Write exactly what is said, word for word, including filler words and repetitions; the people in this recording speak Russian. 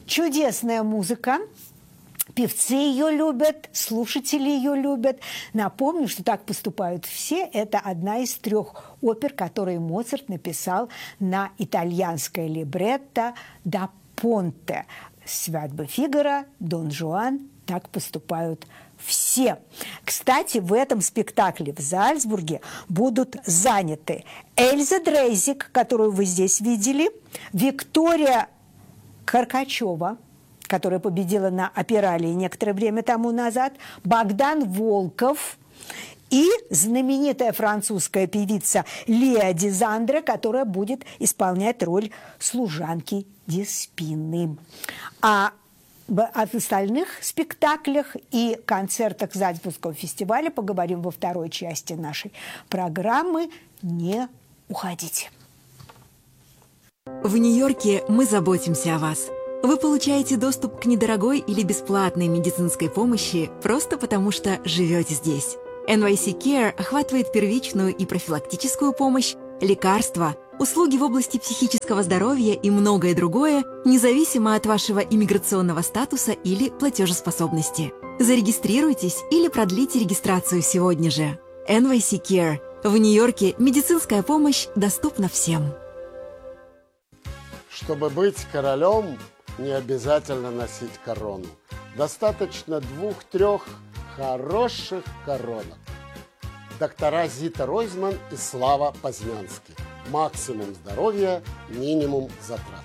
Чудесная музыка. Певцы ее любят, слушатели ее любят. Напомню, что «Так поступают все» – это одна из трех опер, которые Моцарт написал на итальянское либретто «Да Понте». «Свадьба Фигаро», «Дон Жуан», «Так поступают все». Кстати, в этом спектакле в Зальцбурге будут заняты Эльза Дрейзик, которую вы здесь видели, Виктория Каркачева, которая победила на Опералии некоторое время тому назад, Богдан Волков и знаменитая французская певица Леа Дизандре, которая будет исполнять роль служанки Деспины. А о остальных спектаклях и концертах Зальцбургского фестиваля поговорим во второй части нашей программы. Не уходите. В Нью-Йорке мы заботимся о вас. Вы получаете доступ к недорогой или бесплатной медицинской помощи просто потому, что живете здесь. эн вай си Care охватывает первичную и профилактическую помощь, лекарства, услуги в области психического здоровья и многое другое, независимо от вашего иммиграционного статуса или платежеспособности. Зарегистрируйтесь или продлите регистрацию сегодня же. эн вай си Care. В Нью-Йорке медицинская помощь доступна всем. Чтобы быть королем, не обязательно носить корону. Достаточно двух-трех хороших коронок. Доктора Зита Ройзман и Слава Познянский. Максимум здоровья, минимум затрат.